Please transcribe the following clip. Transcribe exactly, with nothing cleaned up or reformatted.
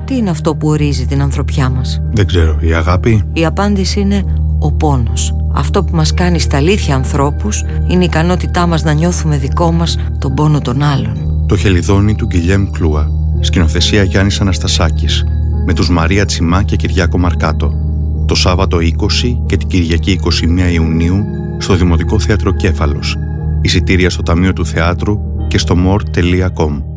Τι είναι αυτό που ορίζει την ανθρωπιά μας? Δεν ξέρω, η αγάπη? Η απάντηση είναι ο πόνος. Αυτό που μας κάνει στα αλήθεια ανθρώπους είναι η ικανότητά μας να νιώθουμε δικό μας τον πόνο των άλλων. Το Χελιδόνι του Γκυλιέμ Κλούα. Σκηνοθεσία Γιάννης Αναστασάκης. Με τους Μαρία Τσιμά και Κυριάκο Μαρκάτο. Το Σάββατο είκοσι και την Κυριακή είκοσι μία Ιουνίου στο Δημοτικό Θέατρο Κέφαλος. Εισιτήρια στο Ταμείο του Θεάτρου και στο more τελεία com.